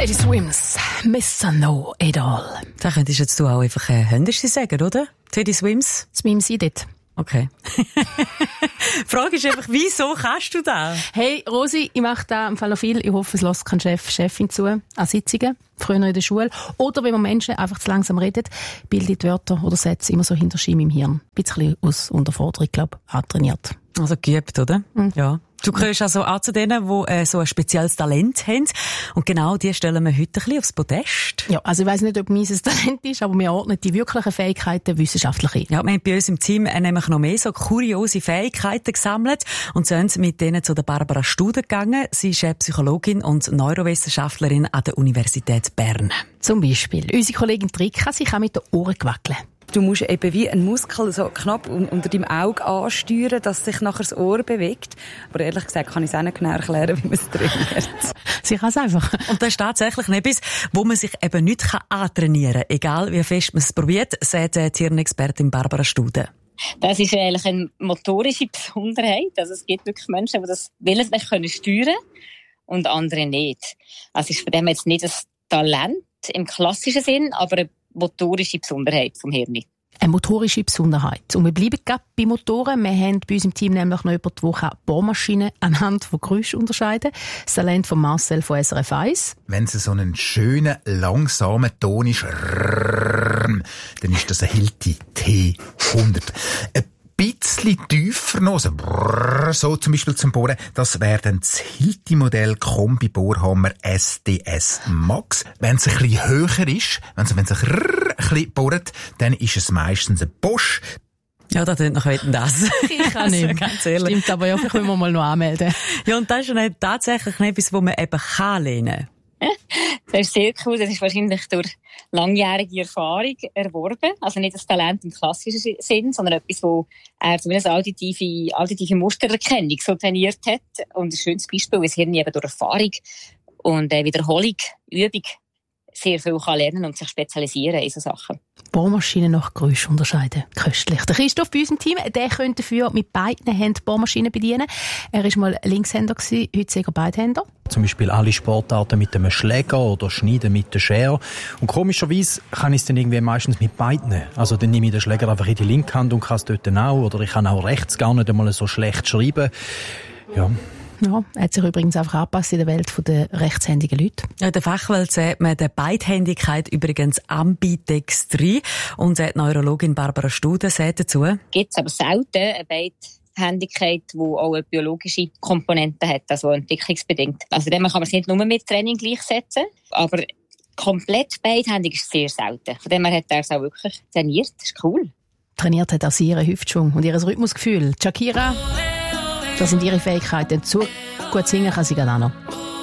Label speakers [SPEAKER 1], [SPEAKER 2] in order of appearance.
[SPEAKER 1] Teddy Swims, Mr. Know It All.
[SPEAKER 2] Da könntest jetzt du auch einfach Händisch sagen, oder? Teddy Swims?
[SPEAKER 1] Swims ich dort.
[SPEAKER 2] Okay. Die Frage ist einfach, wieso kannst du das?
[SPEAKER 1] Hey, Rosi, ich mache da im Fall noch viel. Ich hoffe, es lässt kein Chefin zu an Sitzungen, früher in der Schule. Oder wenn man Menschen einfach zu langsam redet, bildet Wörter oder Sätze immer so hinter Schienen im Hirn. Ein bisschen aus Unterforderung, glaube ich, antrainiert.
[SPEAKER 2] Also geübt, oder?
[SPEAKER 1] Mhm.
[SPEAKER 2] Ja. Du gehörst also auch zu denen, die so ein spezielles Talent haben. Und genau die stellen wir heute ein bisschen aufs Podest.
[SPEAKER 1] Ja, also ich weiss nicht, ob mein Talent ist, aber wir ordnen die wirklichen Fähigkeiten wissenschaftlich ein.
[SPEAKER 2] Ja, wir haben bei uns im Team nämlich noch mehr so kuriose Fähigkeiten gesammelt und sind mit denen zu der Barbara Studer gegangen. Sie ist Psychologin und Neurowissenschaftlerin an der Universität Bern.
[SPEAKER 1] Zum Beispiel, unsere Kollegin Trika, sie kann mit den Ohren wackeln.
[SPEAKER 3] Du musst eben wie einen Muskel so knapp unter deinem Auge ansteuern, dass sich nachher das Ohr bewegt. Aber ehrlich gesagt kann ich es auch nicht genau erklären, wie man es trainiert.
[SPEAKER 1] Sie kann es einfach.
[SPEAKER 2] Und das ist tatsächlich etwas, wo man sich eben nicht antrainieren kann. Egal wie fest man es probiert, sagt die Hirnexpertin Barbara Studer.
[SPEAKER 4] Das ist eigentlich eine motorische Besonderheit. Also es gibt wirklich Menschen, die das willentlich steuern können und andere nicht. Also es ist von dem jetzt nicht ein Talent im klassischen Sinn, aber eine motorische Besonderheit vom Hirn.
[SPEAKER 1] Eine motorische Besonderheit. Und wir bleiben gerade bei Motoren. Wir haben bei uns im Team nämlich noch jemanden, der Bohrmaschinen anhand von Geräuschen unterscheiden kann. Das Talent von Marcel von SRF 1.
[SPEAKER 5] Wenn es so einen schönen, langsamen Ton ist, dann ist das ein Hilti T100. Ein bisschen tiefer noch, so zum Beispiel zum Bohren, das wäre dann das Hilti-Modell Kombi-Bohrhammer SDS Max. Wenn es ein bisschen höher ist, wenn es ein bisschen bohrt, dann ist es meistens ein Bosch.
[SPEAKER 2] Ja, das klingt nach Wetten, das.
[SPEAKER 1] Ich kann nicht.
[SPEAKER 2] Ganz ehrlich.
[SPEAKER 1] Stimmt, aber ja, vielleicht können wir mal noch anmelden.
[SPEAKER 2] Ja, und das ist ja tatsächlich etwas, wo man eben lernen kann.
[SPEAKER 4] Das ist sehr cool. Das ist wahrscheinlich durch langjährige Erfahrung erworben. Also nicht das Talent im klassischen Sinn, sondern etwas, wo er zumindest auditive Mustererkennung so trainiert hat. Und ein schönes Beispiel, wie das Hirn eben durch Erfahrung und Wiederholung, Übung sehr viel kann lernen und sich spezialisieren in so Sachen.
[SPEAKER 1] Bohrmaschinen nach Geräusch unterscheiden. Köstlich. Der Christoph bei uns im Team, der könnte dafür mit beiden Händen Bohrmaschinen bedienen. Er war mal Linkshänder, heute ist er Beidhänder.
[SPEAKER 6] Zum Beispiel alle Sportarten mit einem Schläger oder Schneiden mit der Schere. Und komischerweise kann ich es dann irgendwie meistens mit beiden. Also dann nehme ich den Schläger einfach in die linke Hand und kann es dort auch. Oder ich kann auch rechts gar nicht einmal so schlecht schreiben. Ja.
[SPEAKER 1] Ja, hat sich übrigens einfach angepasst in der Welt der rechtshändigen Leute.
[SPEAKER 2] Ja, in der Fachwelt sagt man der Beidhändigkeit übrigens Ambidextrie. Und die Neurologin Barbara Studer sagt dazu:
[SPEAKER 4] Gibt es aber selten eine Beidhändigkeit, die auch eine biologische Komponente hat, also entwicklungsbedingt. Also dem kann man es nicht nur mit Training gleichsetzen, aber komplett beidhändig ist sehr selten. Von dem her hat er es auch wirklich trainiert. Das ist cool.
[SPEAKER 1] Trainiert hat auch sie ihren Hüftschwung und ihr Rhythmusgefühl. Shakira, das sind ihre Fähigkeiten. Zu gut singen kann sie gerade auch noch.